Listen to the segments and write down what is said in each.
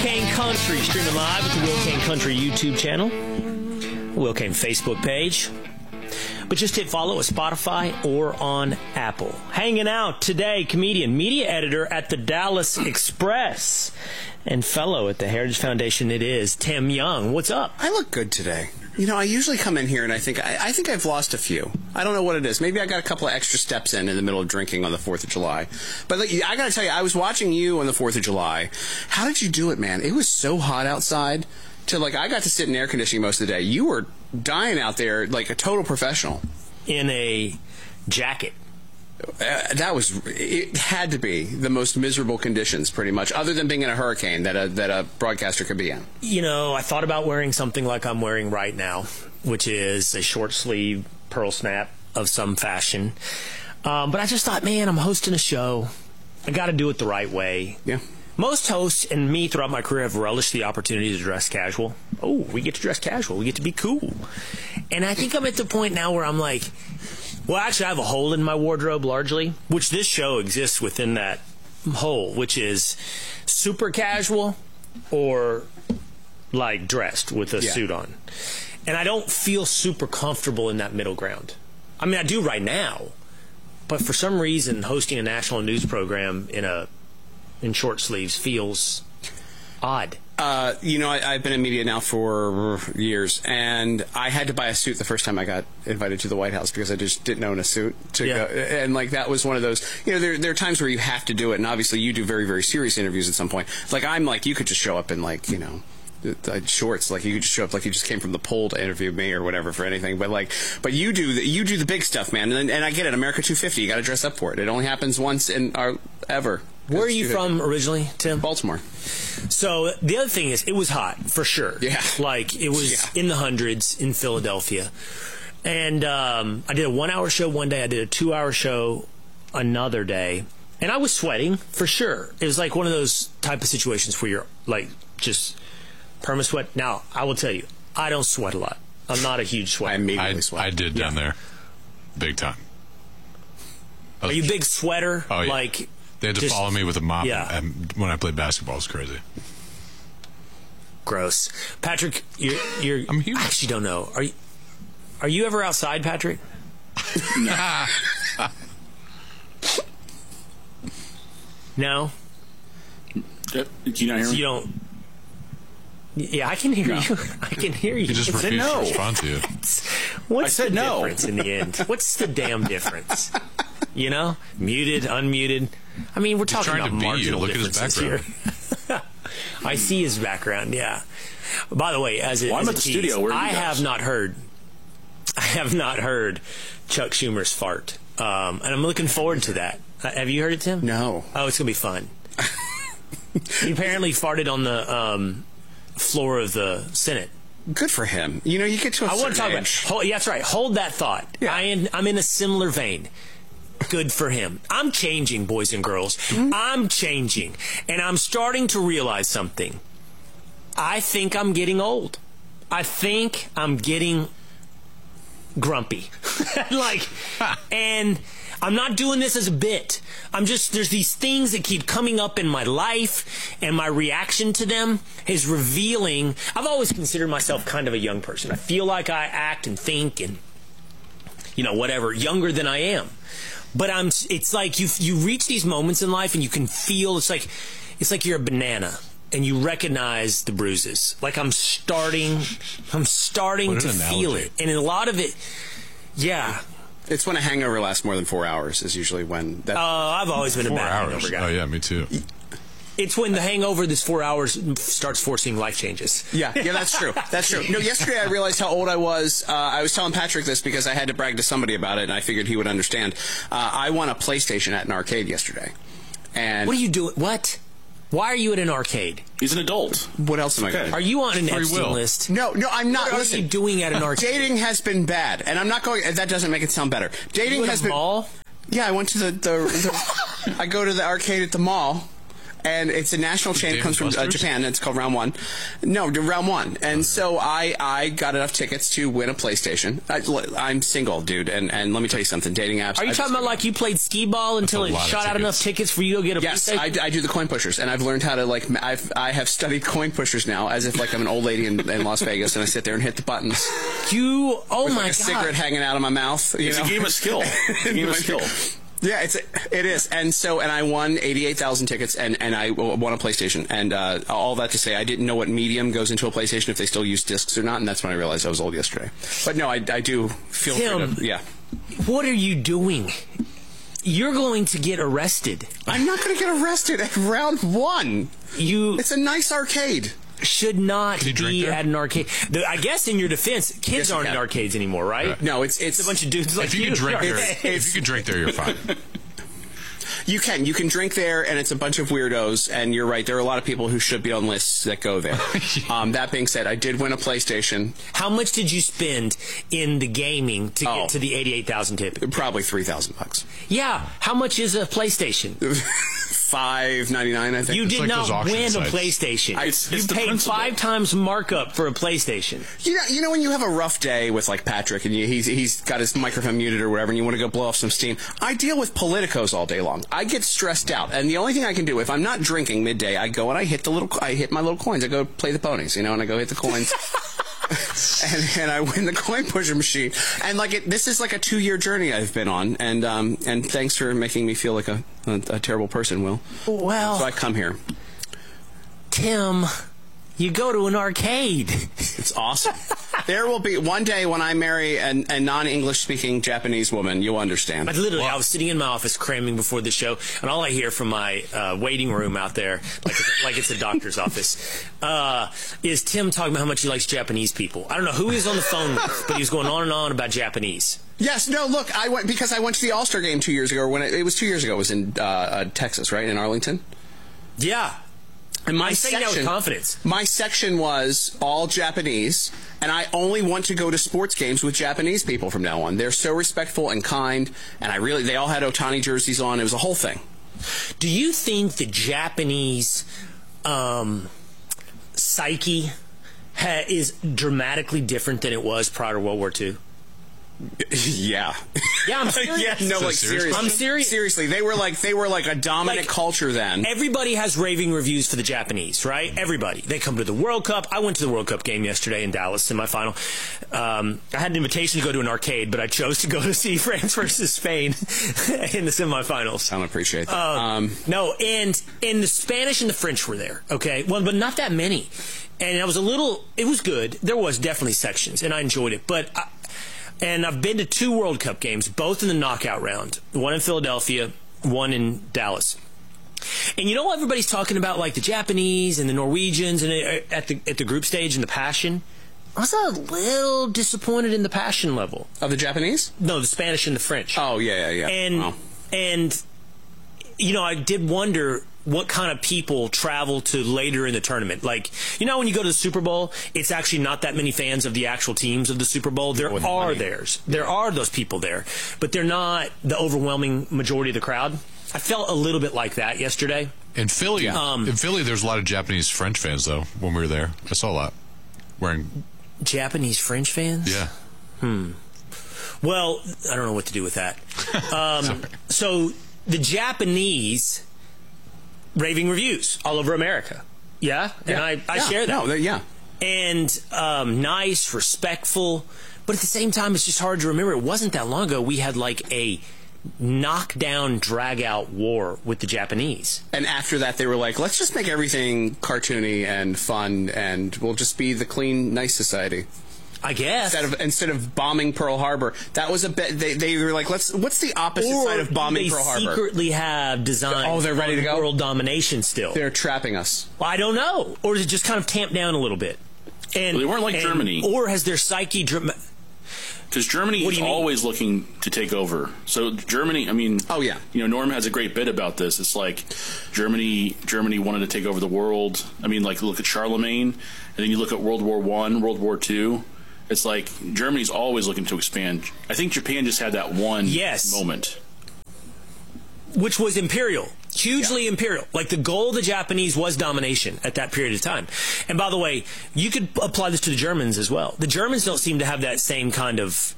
Kane Country, streaming live at the Will Kane Country YouTube channel, Will Kane Facebook page. But just hit follow at Spotify or on Apple. Hanging out today, comedian, media editor at the Dallas Express, and fellow at the Heritage Foundation, it is Tim Young. What's up? I look good today. You know, I usually come in here and I think I've lost a few. I don't know what it is. Maybe I got a couple of extra steps in the middle of drinking on the 4th of July. But like, I got to tell you, I was watching you on the 4th of July. How did you do it, man? It was so hot outside. I got to sit in air conditioning most of the day. You were dying out there like a total professional. In a jacket. It had to be the most miserable conditions, pretty much, other than being in a hurricane that a broadcaster could be in. You know, I thought about wearing something like I'm wearing right now, which is a short sleeve pearl snap of some fashion. But I just thought, man, I'm hosting a show. I got to do it the right way. Yeah. Most hosts and me throughout my career have relished the opportunity to dress casual. Oh, we get to dress casual. We get to be cool. And I think I'm at the point now where I'm like, well, actually, I have a hole in my wardrobe largely, which this show exists within that hole, which is super casual or like dressed with a suit on. And I don't feel super comfortable in that middle ground. I mean, I do right now, but for some reason, hosting a national news program in short sleeves feels odd. You know, I've been in media now for years, and I had to buy a suit the first time I got invited to the White House because I just didn't own a suit to go. And like that was one of those. You know, there are times where you have to do it, and obviously you do very, very serious interviews at some point. Like I'm like, you could just show up in like, you know, shorts, like you could just show up like you just came from the poll to interview me or whatever for anything. But you do the big stuff, man. And I get it. America 250, you got to dress up for it. It only happens once in our ever. Where are you from originally, Tim? Baltimore. So the other thing is, it was hot for sure. Yeah. Like it was in the hundreds in Philadelphia. And I did a 1-hour show one day. I did a 2-hour show another day. And I was sweating for sure. It was like one of those type of situations where you're like just perma sweat. Now, I will tell you, I don't sweat a lot. I'm not a huge sweater. I immediately sweat. I did down there. Big time. Are you a big sweater? Oh, yeah. Like, they had to follow me with a mop when I played basketball. It was crazy. Gross. Patrick, you're I'm human. I actually don't know. Are you ever outside, Patrick? No? Do you not hear me? You don't... Yeah, I can hear you. I can hear you. He just refused to respond to you. What's the difference in the end? What's the damn difference? You know? Muted, unmuted. I mean, we're talking about marginal differences here. I see his background, yeah. By the way, I'm at the studio. Where are you guys? I have not heard Chuck Schumer's fart. And I'm looking forward to that. Have you heard it, Tim? No. Oh, it's going to be fun. He apparently farted on the floor of the Senate. Good for him. You know, you get to a certain I want to talk age. about. Yeah, that's right. Hold that thought. Yeah. I'm in a similar vein. Good for him. I'm changing, boys and girls. Mm-hmm. I'm changing, and I'm starting to realize something. I think I'm getting old. I think I'm getting grumpy. And I'm not doing this as a bit. There's these things that keep coming up in my life, and my reaction to them is revealing. I've always considered myself kind of a young person. I feel like I act and think and, you know, whatever, younger than I am. But it's like you reach these moments in life and you can feel, it's like you're a banana and you recognize the bruises. Like I'm starting to feel it. And in a lot of it, yeah. It's when a hangover lasts more than 4 hours is usually when that. I've always been a bad hangover guy. Oh yeah, me too. It's when the hangover, this 4 hours, starts forcing life changes. Yeah, that's true. That's true. No, yesterday I realized how old I was. I was telling Patrick this because I had to brag to somebody about it, and I figured he would understand. I won a PlayStation at an arcade yesterday. And what are you doing? What? Why are you at an arcade? He's an adult. What else am I going to do? Are you on an Epstein list? No, I'm not. What are you doing at an arcade? Dating has been bad, and I'm not going. That doesn't make it sound better. Dating has been. Mall? Yeah, I went to the I go to the arcade at the mall. and it's a national chain. It comes from Buster's? Japan. It's called Round One. No, Round One. And so I got enough tickets to win a PlayStation. I'm single, dude, and let me tell you something. Dating apps. Are you talking about like you played skee ball until it shot out enough tickets for you to get a Yes, PlayStation? I do the coin pushers, and I've learned how to I have studied coin pushers now, as if like I'm an old lady in Las Vegas, and I sit there and hit the buttons. Oh with my like a God. cigarette hanging out of my mouth. It's a game of skill. It's a game of skill. Yeah, it is. And I won 88,000 tickets, and I won a PlayStation. And all that to say, I didn't know what medium goes into a PlayStation, if they still use discs or not, and that's when I realized I was old yesterday. But no, I do feel Tim, yeah. What are you doing? You're going to get arrested. I'm not going to get arrested at Round One. It's a nice arcade. Should not be there? at an arcade. I guess in your defense, kids Yes, you aren't in can. arcades anymore, right? No, it's It's a bunch of dudes like If you can drink there, If if you can drink there, you're fine. You can drink there, and it's a bunch of weirdos. And you're right, there are a lot of people who should be on lists that go there. That being said, I did win a PlayStation. How much did you spend in the gaming to get to the 88,000 tip? Probably $3,000. Yeah. How much is a PlayStation? $5.99, I think. You did like those not auction win a sites. PlayStation. It's You the paid principle. 5 times markup for a PlayStation. You know when you have a rough day with like Patrick, and he's got his microphone muted or whatever, and you want to go blow off some steam. I deal with politicos all day long. I get stressed out, and the only thing I can do if I'm not drinking midday, I go and I hit my little coins. I go play the ponies, and I go hit the coins. and I win the coin pusher machine, and this is like a 2-year journey I've been on, and thanks for making me feel like a terrible person, Will. Well, So I come here. Tim, you go to an arcade. It's awesome. There will be one day when I marry a non-English speaking Japanese woman, you'll understand. I was sitting in my office cramming before the show, and all I hear from my waiting room out there, like it's a doctor's office, is Tim talking about how much he likes Japanese people. I don't know who he was on the phone with, but he was going on and on about Japanese. Yes, no, look, I went because I went to the All-Star game 2 years ago, or when it was 2 years ago. It was in Texas, right, in Arlington. Yeah. And I'm saying that with confidence. My section was all Japanese, and I only want to go to sports games with Japanese people from now on. They're so respectful and kind, and they all had Ohtani jerseys on. It was a whole thing. Do you think the Japanese psyche is dramatically different than it was prior to World War II? Yeah. Yeah, I'm serious. Yeah, no, So like serious? seriously. I'm serious. Seriously, they were like a dominant culture then. Everybody has raving reviews for the Japanese, right? Everybody. They come to the World Cup. I went to the World Cup game yesterday in Dallas, semifinal. I had an invitation to go to an arcade, but I chose to go to see France versus Spain in the semifinals. I don't appreciate that. No, and the Spanish and the French were there, okay? Well, but not that many. And it was good. There was definitely sections, and I enjoyed it. But and I've been to 2 World Cup games, both in the knockout round. One in Philadelphia, one in Dallas. And you know what everybody's talking about, like the Japanese and the Norwegians and at the group stage and the passion? I was a little disappointed in the passion level. Of the Japanese? No, the Spanish and the French. Oh, yeah. And I did wonder what kind of people travel to later in the tournament. Like, when you go to the Super Bowl, it's actually not that many fans of the actual teams of the Super Bowl. There are those people there, but they're not the overwhelming majority of the crowd. I felt a little bit like that yesterday. In Philly, there's a lot of Japanese French fans, though, when we were there. I saw a lot wearing Japanese French fans? Yeah. Well, I don't know what to do with that. So the Japanese raving reviews all over America. Yeah? And I share that. No, yeah. And nice, respectful. But at the same time, it's just hard to remember. It wasn't that long ago we had like a knockdown, drag-out war with the Japanese. And after that, they were like, let's just make everything cartoony and fun, and we'll just be the clean, nice society. I guess. Instead of bombing Pearl Harbor, that was a bit. They were like, what's the opposite side of bombing Pearl Harbor? They secretly have designed. Oh, they're ready to go? World domination still. They're trapping us. Well, I don't know, or is it just kind of tamped down a little bit? And they weren't like Germany, or has their psyche? Because Germany is always looking to take over. So Germany, I mean, Norm has a great bit about this. It's like Germany wanted to take over the world. I mean, like look at Charlemagne, and then you look at World War I, World War II. It's like Germany's always looking to expand. I think Japan just had that one moment. Which was imperial. Hugely imperial. Like, the goal of the Japanese was domination at that period of time. And by the way, you could apply this to the Germans as well. The Germans don't seem to have that same kind of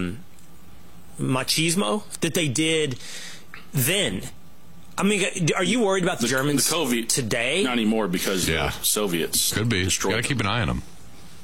machismo that they did then. I mean, are you worried about the Germans today? Not anymore, because the Soviets could be. destroyed Got to keep an eye on them.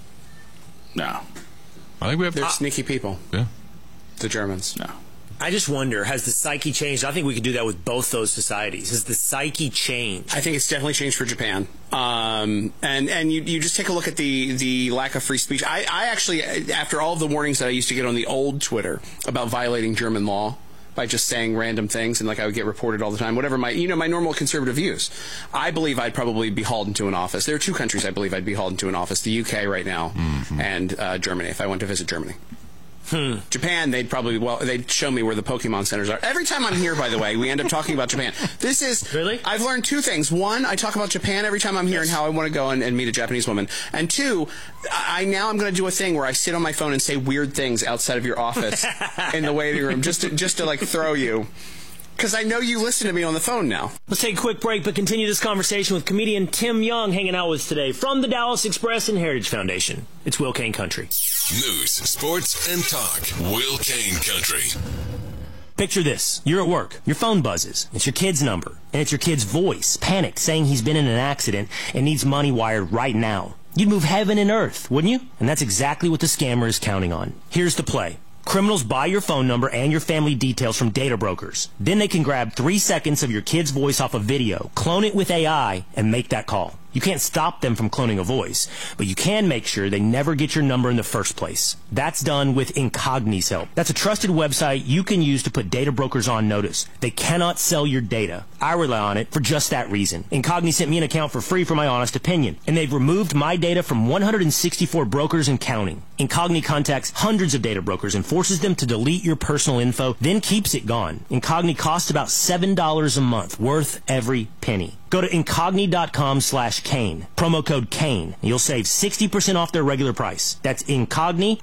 No. I think we have. They're sneaky people. Yeah. The Germans. No. I just wonder, has the psyche changed? I think we could do that with both those societies. Has the psyche changed? I think it's definitely changed for Japan. And you just take a look at the lack of free speech. I actually, after all of the warnings that I used to get on the old Twitter about violating German law by just saying random things, and like I would get reported all the time, whatever my normal conservative views, I believe I'd probably be hauled into an office. There are two countries I believe I'd be hauled into an office: the UK right now and Germany, if I went to visit Germany. Japan, they'd show me where the Pokemon centers are. Every time I'm here, by the way, we end up talking about Japan. This is really. I've learned two things. One, I talk about Japan every time I'm here and how I want to go and meet a Japanese woman. And two, I'm going to do a thing where I sit on my phone and say weird things outside of your office in the waiting room, just to like throw you. Because I know you listen to me on the phone now. Let's take a quick break, but continue this conversation with comedian Tim Young, hanging out with us today from the Dallas Express and Heritage Foundation. It's Will Kane Country. News, sports, and talk. Will Kane Country. Picture this. You're at work. Your phone buzzes. It's your kid's number. And it's your kid's voice, panicked, saying he's been in an accident and needs money wired right now. You'd move heaven and earth, wouldn't you? And that's exactly what the scammer is counting on. Here's the play. Criminals buy your phone number and your family details from data brokers. Then they can grab 3 seconds of your kid's voice off a video, clone it with AI, and make that call. You can't stop them from cloning a voice, but you can make sure they never get your number in the first place. That's done with Incogni's help. That's a trusted website you can use to put data brokers on notice. They cannot sell your data. I rely on it for just that reason. Incogni sent me an account for free for my honest opinion, and they've removed my data from 164 brokers and counting. Incogni contacts hundreds of data brokers and forces them to delete your personal info, then keeps it gone. Incogni costs about $7 a month, worth every penny. Go to Incogni.com/Kane. Promo code Kane. You'll save 60% off their regular price. That's Incogni,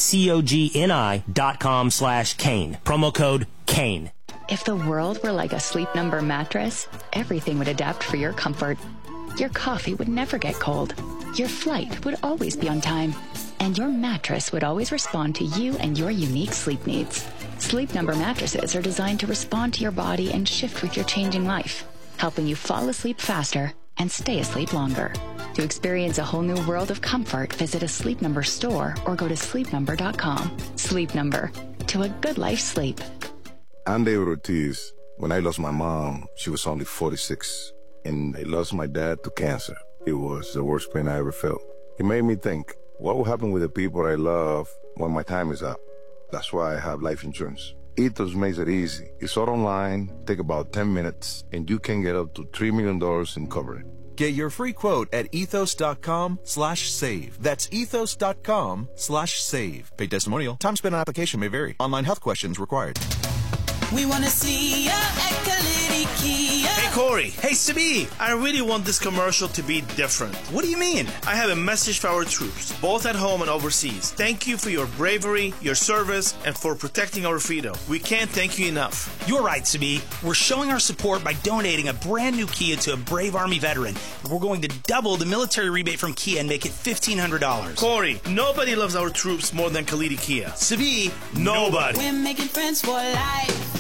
INCOGNI.com/Kane. Promo code Kane. If the world were like a Sleep Number mattress, everything would adapt for your comfort. Your coffee would never get cold. Your flight would always be on time. And your mattress would always respond to you and your unique sleep needs. Sleep Number mattresses are designed to respond to your body and shift with your changing life, helping you fall asleep faster and stay asleep longer. To experience a whole new world of comfort, visit a Sleep Number store or go to sleepnumber.com. Sleep Number. To a good life's sleep. I'm David Ortiz. When I lost my mom, she was only 46. And I lost my dad to cancer. It was the worst pain I ever felt. It made me think, what will happen with the people I love when my time is up? That's why I have life insurance. Ethos makes it easy. It's all online, take about 10 minutes, and you can get up to $3 million in coverage. Get your free quote at ethos.com/save. That's ethos.com/save. Paid testimonial. Time spent on application may vary. Online health questions required. We want to see ya at Kalidi Kia. Hey, Corey. Hey, Sabi. I really want this commercial to be different. What do you mean? I have a message for our troops, both at home and overseas. Thank you for your bravery, your service, and for protecting our freedom. We can't thank you enough. You're right, Sabi. We're showing our support by donating a brand new Kia to a brave Army veteran. We're going to double the military rebate from Kia and make it $1,500. Corey, nobody loves our troops more than Kalidi Kia. Sabi, nobody. We're making friends for life.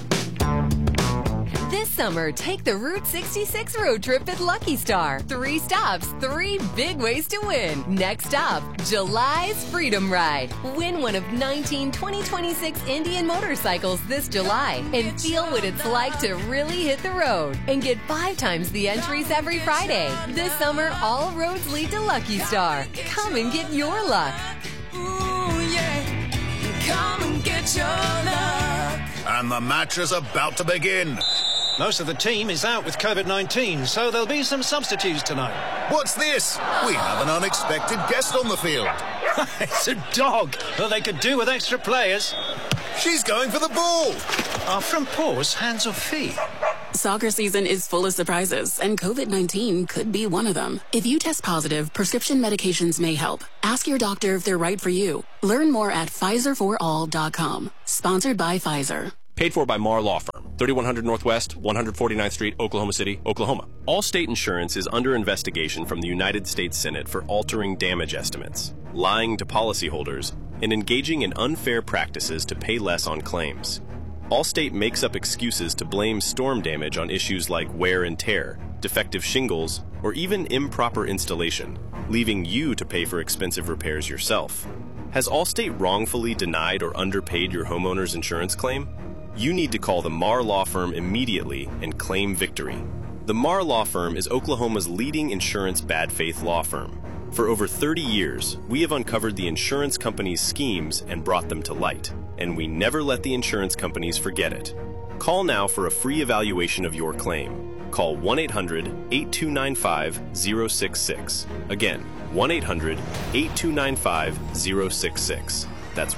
This summer, take the Route 66 road trip at Lucky Star. 3 stops, 3 big ways to win. Next stop, July's Freedom Ride. Win one of 19 2026 Indian motorcycles this July and feel what it's like to really hit the road. And get 5 times the entries every Friday. This summer, all roads lead to Lucky Star. Come and get your luck. Ooh, yeah. Come and get your luck. And the match is about to begin. Most of the team is out with COVID-19, so there'll be some substitutes tonight. What's this? We have an unexpected guest on the field. It's a dog. Well, they could do with extra players. She's going for the ball. Are front paws hands or feet? Soccer season is full of surprises, and COVID-19 could be one of them. If you test positive, prescription medications may help. Ask your doctor if they're right for you. Learn more at PfizerForAll.com. Sponsored by Pfizer. Paid for by Marr Law Firm, 3100 Northwest, 149th Street, Oklahoma City, Oklahoma. Allstate Insurance is under investigation from the United States Senate for altering damage estimates, lying to policyholders, and engaging in unfair practices to pay less on claims. Allstate makes up excuses to blame storm damage on issues like wear and tear, defective shingles, or even improper installation, leaving you to pay for expensive repairs yourself. Has Allstate wrongfully denied or underpaid your homeowner's insurance claim? You need to call the Marr Law Firm immediately and claim victory. The Marr Law Firm is Oklahoma's leading insurance bad faith law firm. For over 30 years, we have uncovered the insurance companies' schemes and brought them to light, and we never let the insurance companies forget it. Call now for a free evaluation of your claim. Call 1-800-8295-066. Again, 1-800-8295-066. That's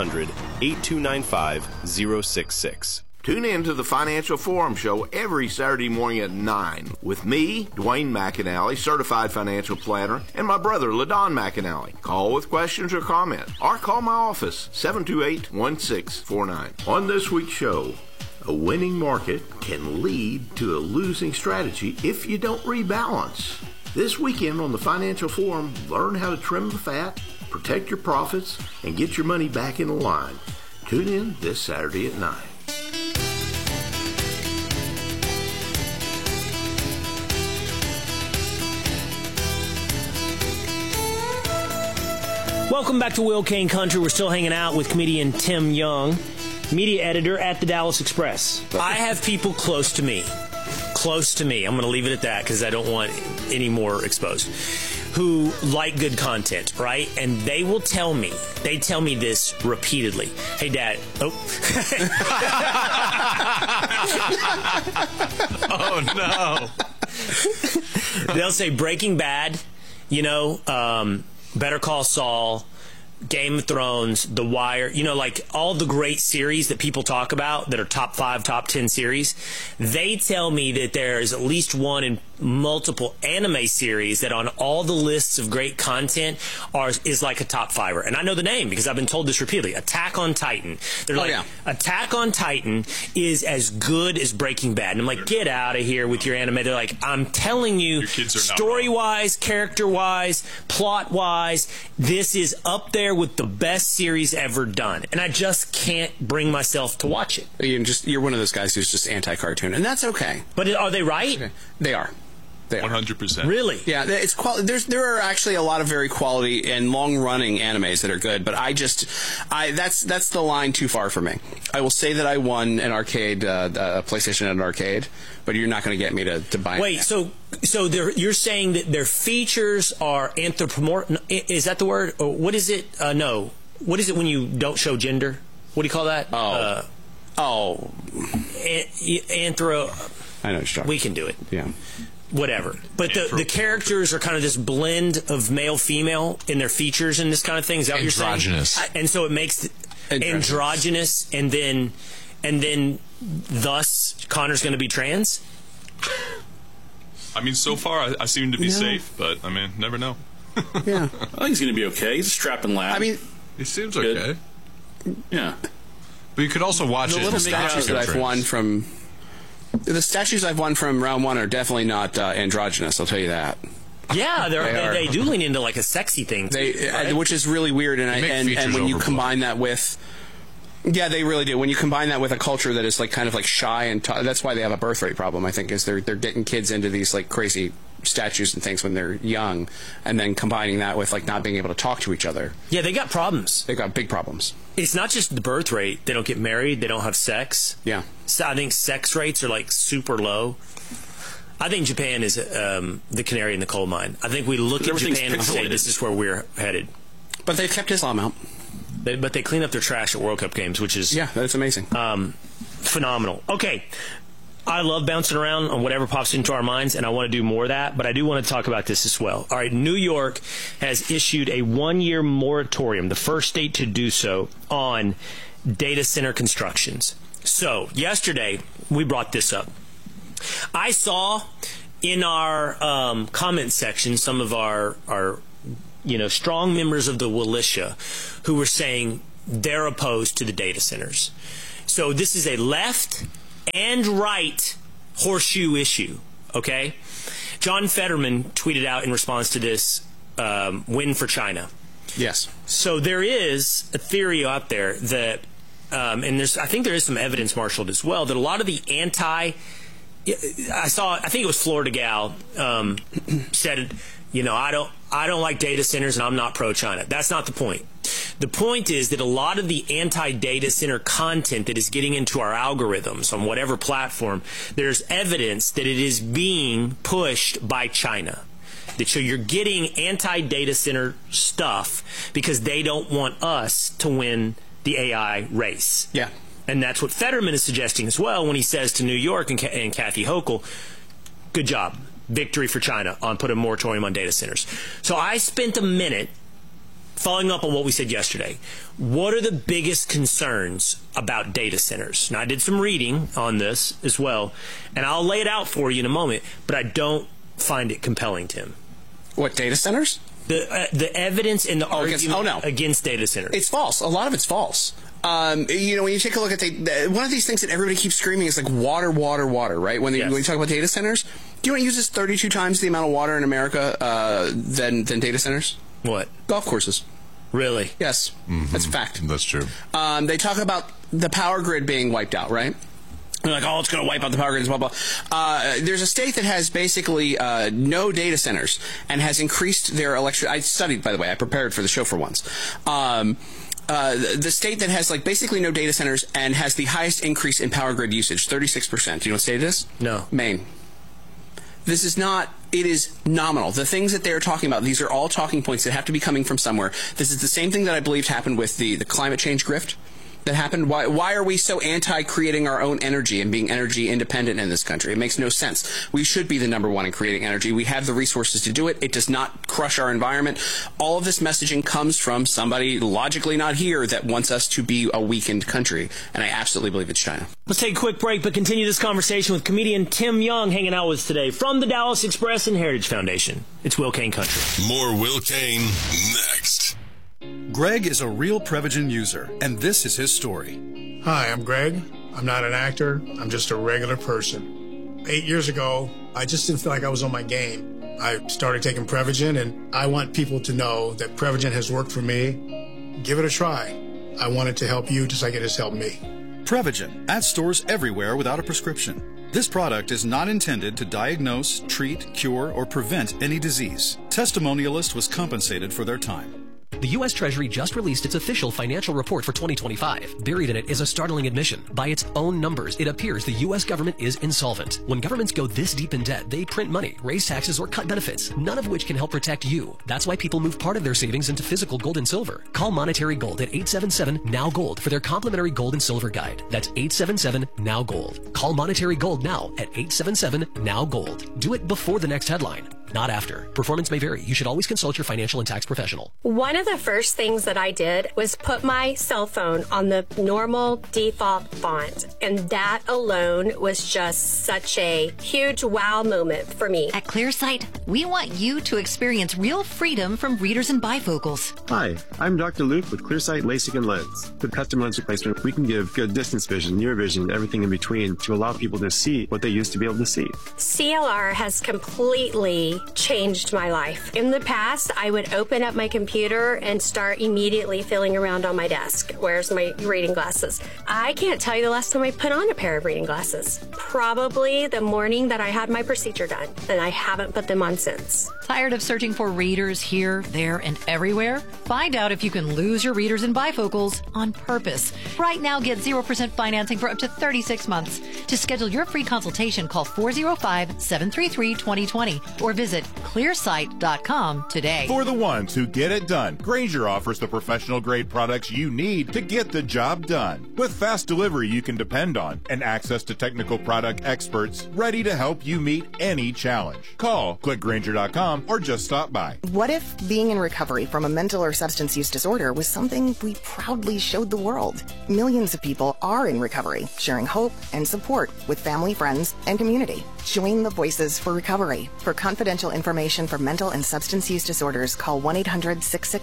1-800-8295-066. Tune in to the Financial Forum Show every Saturday morning at 9 with me, Dwayne McAnally, certified financial planner, and my brother, LaDon McAnally. Call with questions or comments, or call my office, 728-1649. On this week's show, a winning market can lead to a losing strategy if you don't rebalance. This weekend on the Financial Forum, learn how to trim the fat, protect your profits, and get your money back in the line. Tune in this Saturday at 9. Welcome back to Will Kane Country. We're still hanging out with comedian Tim Young, media editor at the Dallas Express. I have people close to me. I'm going to leave it at that because I don't want any more exposed, who like good content, right? And they will tell me, this repeatedly. Hey, Dad. Oh. Oh, no. They'll say Breaking Bad, Better Call Saul, Game of Thrones, The Wire, like all the great series that people talk about that are top 5, top 10 series. They tell me that there's at least one in multiple anime series that on all the lists of great content is like a top 5er. And I know the name because I've been told this repeatedly. Attack on Titan. They're Attack on Titan is as good as Breaking Bad. And I'm like, get out of here with your anime. They're like, I'm telling you, story-wise, character-wise, plot-wise, this is up there with the best series ever done. And I just can't bring myself to watch it. You're one of those guys who's just anti-cartoon, and that's okay. But are they right? Okay. They are. 100%. Really? Yeah, it's there are actually a lot of very quality and long-running animes that are good, but that's the line too far for me. I will say that I won an arcade, a PlayStation at an arcade, but you're not going to get me to buy it. Wait, so you're saying that their features are anthropomorphic? Is that the word? Or what is it? No. What is it when you don't show gender? What do you call that? Anthro. I know what you're talking. We can do it. Yeah. Whatever. But the characters are kind of this blend of male-female in their features and this kind of thing. Is that what you're saying? Androgynous. And so it makes androgynous, and then thus Connor's going to be trans? I mean, so far I seem to be safe, but I mean, never know. Yeah. I think he's going to be okay. He's a strapping lad. I mean, he seems okay. Yeah. But you could also watch the little statues that I've won from. The statues I've won from round 1 are definitely not androgynous, I'll tell you that. Yeah, they do lean into like a sexy thing, too, right? Which is really weird. And when you combine that with... Yeah, they really do. When you combine that with a culture that is like kind of like shy and that's why they have a birth rate problem, I think, is they're getting kids into these like crazy statues and things when they're young, and then combining that with like not being able to talk to each other. Yeah, they got problems. They got big problems. It's not just the birth rate. They don't get married. They don't have sex. Yeah. So I think sex rates are like super low. I think Japan is the canary in the coal mine. I think we look at Japan and say this is where we're headed. But they've kept Islam out. But they clean up their trash at World Cup games, which is... Yeah, that's amazing. Phenomenal. Okay. I love bouncing around on whatever pops into our minds, and I want to do more of that, but I do want to talk about this as well. All right, New York has issued a 1-year moratorium, the first state to do so, on data center constructions. So, yesterday, we brought this up. I saw in our comment section some of our strong members of the militia who were saying they're opposed to the data centers. So this is a left and right horseshoe issue, okay? John Fetterman tweeted out in response to this, win for China. Yes. So there is a theory out there that, and I think there is some evidence marshaled as well, that a lot of the I think it was Florida Gal said, I don't like data centers and I'm not pro-China. That's not the point. The point is that a lot of the anti-data center content that is getting into our algorithms on whatever platform, there's evidence that it is being pushed by China. So you're getting anti-data center stuff because they don't want us to win the AI race. Yeah. And that's what Fetterman is suggesting as well when he says to New York and Kathy Hochul, good job, victory for China on putting a moratorium on data centers. So I spent a minute following up on what we said yesterday. What are the biggest concerns about data centers? Now, I did some reading on this as well, and I'll lay it out for you in a moment, but I don't find it compelling, Tim. What, data centers? The evidence in the argument against data centers. It's false. A lot of it's false. When you take a look at one of these things that everybody keeps screaming is like water, right? When you talk about data centers, do you know it uses 32 times the amount of water in America than data centers? What? Golf courses. Really? Yes. Mm-hmm. That's a fact. That's true. They talk about the power grid being wiped out, right? They're like, it's going to wipe out the power grid, blah, blah. There's a state that has basically no data centers and has increased their electricity. I studied, by the way. I prepared for the show for once. The state that has basically no data centers and has the highest increase in power grid usage, 36%. Do you know what state it is? No. Maine. This is not, it is nominal. The things that they're talking about, these are all talking points that have to be coming from somewhere. This is the same thing that I believed happened with the climate change grift that happened. Why are we so anti-creating our own energy and being energy independent in this country? It makes no sense. We should be the number one in creating energy. We have the resources to do it. It does not crush our environment. All of this messaging comes from somebody logically not here that wants us to be a weakened country, and I absolutely believe it's China. Let's take a quick break, but continue this conversation with comedian Tim Young hanging out with us today from the Dallas Express and Heritage Foundation. It's Will Kane Country. More Will Kane next. Greg is a real Prevagen user, and this is his story. Hi, I'm Greg. I'm not an actor. I'm just a regular person. 8 years ago, I just didn't feel like I was on my game. I started taking Prevagen, and I want people to know that Prevagen has worked for me. Give it a try. I want it to help you just like it has helped me. Prevagen, at stores everywhere without a prescription. This product is not intended to diagnose, treat, cure, or prevent any disease. Testimonialist was compensated for their time. The U.S. Treasury just released its official financial report for 2025. Buried in it is a startling admission. By its own numbers, it appears the U.S. government is insolvent. When governments go this deep in debt, they print money, raise taxes, or cut benefits, none of which can help protect you. That's why people move part of their savings into physical gold and silver. Call Monetary Gold at 877-NOW-GOLD for their complimentary gold and silver guide. That's 877-NOW-GOLD. Call Monetary Gold now at 877-NOW-GOLD. Do it before the next headline, not after. Performance may vary. You should always consult your financial and tax professional. One of the first things that I did was put my cell phone on the normal default font, and that alone was just such a huge wow moment for me. At ClearSight, we want you to experience real freedom from readers and bifocals. Hi, I'm Dr. Luke with ClearSight LASIK and Lens. With custom lens replacement, we can give good distance vision, near vision, and everything in between to allow people to see what they used to be able to see. CLR has completely changed my life. In the past, I would open up my computer and start immediately feeling around on my desk. Where's my reading glasses? I can't tell you the last time I put on a pair of reading glasses. Probably the morning that I had my procedure done, and I haven't put them on since. Tired of searching for readers here, there, and everywhere? Find out if you can lose your readers and bifocals on purpose. Right now, get 0% financing for up to 36 months. To schedule your free consultation, call 405-733-2020 or visit clearsight.com today. For the ones who get it done, Grainger offers the professional-grade products you need to get the job done. With fast delivery you can depend on and access to technical product experts ready to help you meet any challenge. Call, click Grainger.com, or just stop by. What if being in recovery from a mental or substance use disorder was something we proudly showed the world? Millions of people are in recovery, sharing hope and support with family, friends, and community. Join the Voices for Recovery. For confidential information for mental and substance use disorders, call 1-800-666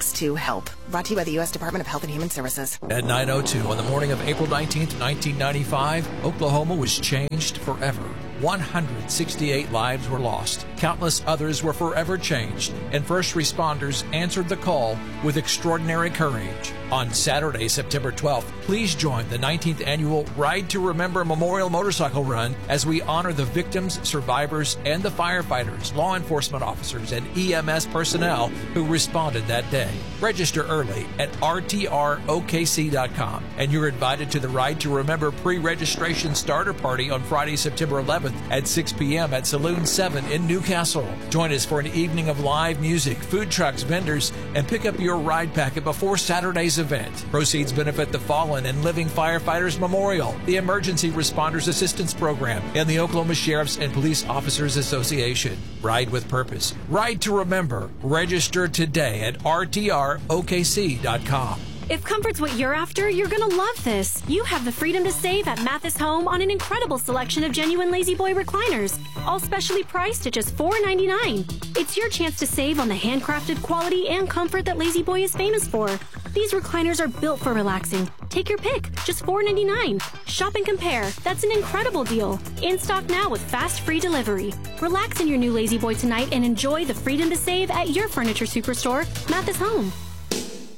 clicks to help. Brought to you by the U.S. Department of Health and Human Services. At 9:02 on the morning of April 19th, 1995, Oklahoma was changed forever. 168 lives were lost. Countless others were forever changed, and first responders answered the call with extraordinary courage. On Saturday, September 12th, please join the 19th annual Ride to Remember Memorial Motorcycle Run as we honor the victims, survivors, and the firefighters, law enforcement officers, and EMS personnel who responded that day. Register early at rtrokc.com, and you're invited to the Ride to Remember pre-registration starter party on Friday, September 11th at 6 p.m. at Saloon 7 in Newcastle. Join us for an evening of live music, food trucks, vendors, and pick up your ride packet before Saturday's event. Proceeds benefit the Fallen and Living Firefighters Memorial, the Emergency Responders Assistance Program, and the Oklahoma Sheriffs and Police Officers Association. Ride with purpose. Ride to Remember. Register today at rtrokc.com. If comfort's what you're after, you're gonna love this. You have the freedom to save at Mathis Home on an incredible selection of genuine Lazy Boy recliners, all specially priced at just $4.99. It's your chance to save on the handcrafted quality and comfort that Lazy Boy is famous for. These recliners are built for relaxing. Take your pick, just $4.99. Shop and compare. That's an incredible deal. In stock now with fast free delivery. Relax in your new Lazy Boy tonight and enjoy the freedom to save at your furniture superstore, Mathis Home.